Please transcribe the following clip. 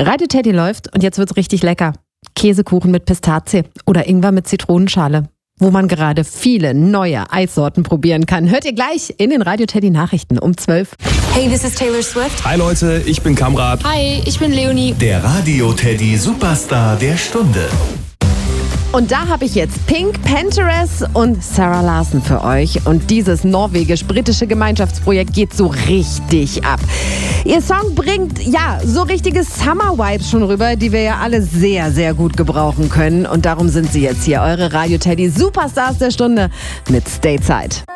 Radio Teddy läuft und jetzt wird's richtig lecker. Käsekuchen mit Pistazie oder Ingwer mit Zitronenschale. Wo man gerade viele neue Eissorten probieren kann. Hört ihr gleich in den Radio Teddy Nachrichten um 12. Hey, this is Taylor Swift. Hi Leute, ich bin Kamrat. Hi, ich bin Leonie. Der Radio Teddy Superstar der Stunde. Und da habe ich jetzt Pink, Panteress und Sarah Larson für euch. Und dieses norwegisch-britische Gemeinschaftsprojekt geht so richtig ab. Ihr Song bringt, so richtige Summer-Vibes schon rüber, die wir ja alle sehr, sehr gut gebrauchen können. Und darum sind sie jetzt hier, eure Radio Teddy Superstars der Stunde mit Stateside.